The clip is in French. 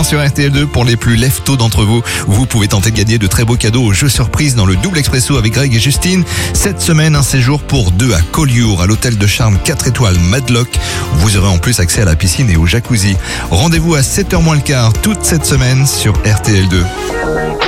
sur RTL2 pour les plus lève-tôt d'entre vous. Vous pouvez tenter de gagner de très beaux cadeaux au jeu surprise dans le double expresso avec Greg et Justine. Cette semaine, un séjour pour 2 à Collioure, à l'hôtel de charme 4 étoiles Madlock. Vous aurez en plus accès à la piscine et au jacuzzi. Rendez-vous à 7h moins le quart toute cette semaine sur RTL2.